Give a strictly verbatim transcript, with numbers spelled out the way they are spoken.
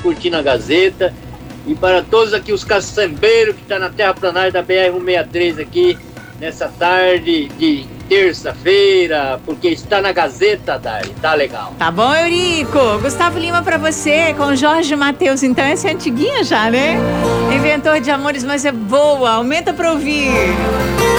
curtindo a Gazeta. E para todos aqui os caçambeiros que estão na terraplanagem da B R cento e sessenta e três aqui, nessa tarde de terça-feira, porque está na Gazeta, Dari, tá legal. Tá bom, Eurico. Gustavo Lima pra você, com Jorge Mateus. Então essa é antiguinha já, né? Inventor de Amores, mas é boa. Aumenta pra ouvir.